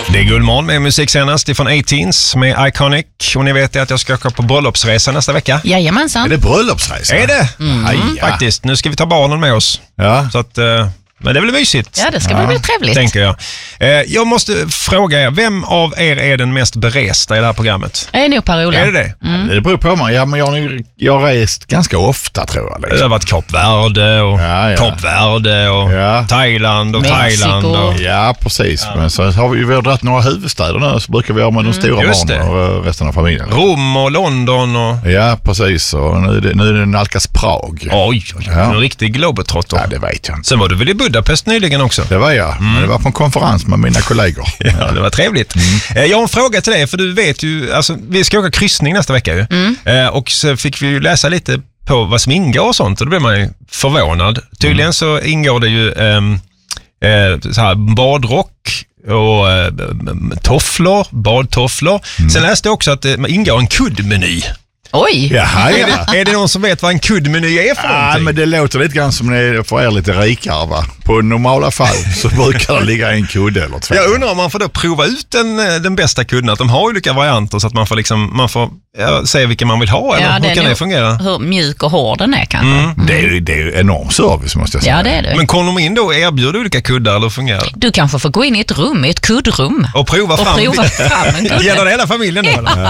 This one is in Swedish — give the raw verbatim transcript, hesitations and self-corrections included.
Det är Guldmorgon med musik senast ifrån A-Teens med Iconic. Och ni vet att jag ska åka på bröllopsresa nästa vecka. Jajamensan. Är det bröllopsresa? Är det? Mm. Aj, ja. Faktiskt. Nu ska vi ta barnen med oss. Ja. Så att, uh, men det blir mysigt. Ja, det ska ja. bli trevligt. Tänker jag. Uh, jag måste fråga er, vem av er är den mest beresta i det här programmet? Det är nog Per-Ola. Är det det? Mm. Det beror på mig. Ja, men jag, har- jag har rest ganska ofta, tror jag. Liksom. Det har varit Kap Verde och Ja, ja. Kap Verde och Ja. Thailand och Mexiko. Thailand. Och... Ja, precis. Men så har vi, vi har dragit några huvudstäder nu, så brukar vi ha med de stora Just det. barnen och resten av familjen. Rom och London och... Ja, precis. Och nu är det, nu är det nalkas Prag. Oj, oj, oj. Ja. En riktig globetrotter. Ja, det vet jag inte. Sen var du väl i Budapest nyligen också? Det var jag. Men det var på en konferens med mina kollegor. Ja, det var trevligt. Mm. Jag har en fråga till dig, för du vet ju, alltså, vi ska åka kryssning nästa vecka ju. Mm. Eh, och så fick vi ju läsa lite på vad som ingår och sånt, och då blev man ju förvånad. Tydligen mm. så ingår det ju ehm, eh, så här, badrock och eh, tofflor, badtofflor. Mm. Sen läste jag också att det ingår en kuddmeny. Oj! Jaha, Är ja. det, är det någon som vet vad en kuddmeny är för Ja, någonting? men det låter lite grann som det är för er lite rikare, va? På normala fall så brukar det ligga en kudde eller två. Jag undrar om man får då prova ut den, den bästa kudden, att de har olika varianter så att man får, liksom, man får ja, se vilken man vill ha, eller Ja, hur kan nog det fungera? Hur mjuk och hård den är kanske. Mm. Det är ju det är ju enorm service, måste jag säga. Ja, det är det. Men kommer de in då och erbjuder olika kuddar, eller fungerar det? Du kanske får gå in i ett rum, i ett kuddrum. Och prova Och fram. prova fram en kudde. Gäller det hela familjen då, eller?